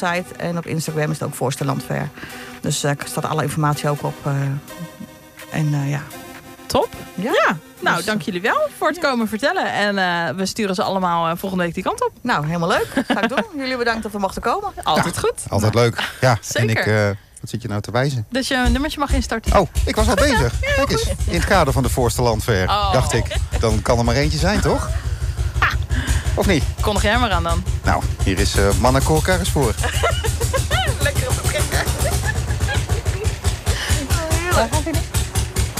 website. En op Instagram is het ook Voorste Landver. Dus er staat alle informatie ook op. Ja. Top. Ja. Nou, Dus, dank jullie wel voor het komen vertellen. En we sturen ze allemaal volgende week die kant op. Nou, helemaal leuk. Ga ik doen. Jullie bedankt dat we mochten komen. Altijd goed. Altijd leuk. Ja, Zeker. En wat zit je nou te wijzen? Dus je nummertje mag instarten. Oh, ik was al bezig. Kijk eens, in het kader van de Voorste Landver. Dacht ik, dan kan er maar eentje zijn, toch? Of niet? Kondig jij maar aan dan. Nou, hier is Mannenkoor Karrespoor. Lekker op elkaar. Daar gaat hij niet.